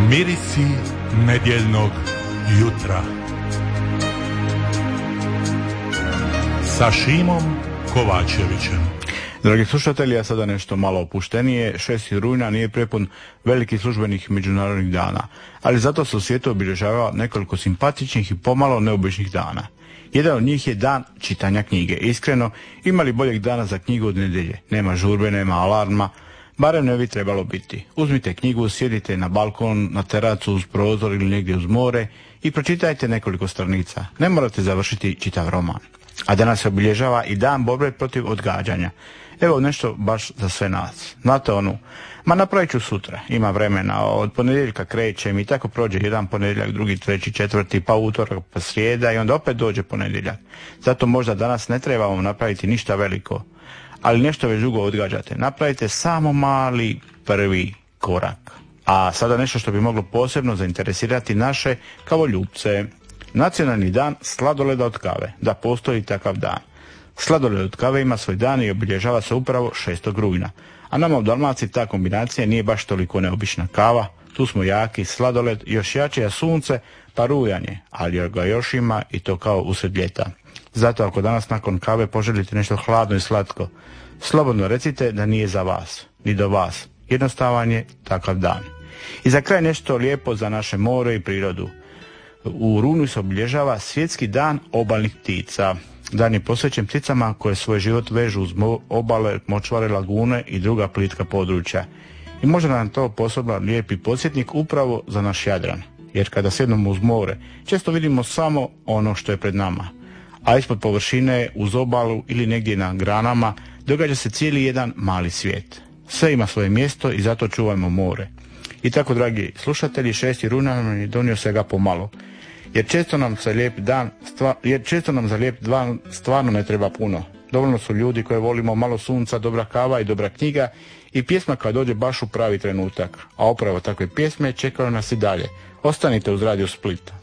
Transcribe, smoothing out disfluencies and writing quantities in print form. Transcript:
Mirisi nedjeljnog jutra sa Šimom Kovačevićem. Dragi slušatelji, a sada nešto malo opuštenije. 6. rujna nije prepun velikih službenih međunarodnih dana, ali zato se u svijetu obilježava nekoliko simpatičnih i pomalo neobičnih dana. Jedan od njih je dan čitanja knjige. Iskreno, ima li boljeg dana za knjigu od nedjelje? Nema žurbe, nema alarma, barem ne bi trebalo biti. Uzmite knjigu, sjedite na balkon, na teracu uz prozor ili negdje uz more i pročitajte nekoliko stranica. Ne morate završiti čitav roman. A danas se obilježava i dan borbe protiv odgađanja. Evo nešto baš za sve nas. Znate onu, ma napravit ću sutra, ima vremena, od ponedjeljka krećem i tako prođe jedan ponedjeljak, drugi, treći, četvrti, pa utorak, pa srijeda i onda opet dođe ponedjeljak. Zato možda danas ne trebamo napraviti ništa veliko, ali nešto već dugo odgađate. Napravite samo mali prvi korak. A sada nešto što bi moglo posebno zainteresirati naše kavoljupce. Nacionalni dan sladoleda od kave. Da, postoji takav dan. Sladoled od kave ima svoj dan i obilježava se upravo 6. rujna. A nama u Dalmaciji ta kombinacija nije baš toliko neobična. Kava, tu smo jaki, sladoled, još jače sunce, pa rujanje, ali ga još ima i to kao usred ljeta. Zato ako danas nakon kave poželite nešto hladno i slatko, slobodno recite da nije za vas, ni do vas. Jednostavan je takav dan. I za kraj nešto lijepo za naše more i prirodu. U rujnu se obilježava Svjetski dan obalnih ptica. Dan je posvećen pticama koje svoj život vežu uz obale, močvare, lagune i druga plitka područja. I može nam to posebno lijepi podsjetnik upravo za naš Jadran. Jer kada sjednemo uz more, često vidimo samo ono što je pred nama. A ispod površine, uz obalu ili negdje na granama, događa se cijeli jedan mali svijet. Sve ima svoje mjesto i zato čuvajmo more. I tako, dragi slušatelji, 6. rujna nam je donio svega pomalo. Jer često nam za lijep dan stvarno ne treba puno. Dovoljno su ljudi koje volimo, malo sunca, dobra kava i dobra knjiga i pjesma koja dođe baš u pravi trenutak. A upravo takve pjesme čekaju nas i dalje. Ostanite uz Radio Split.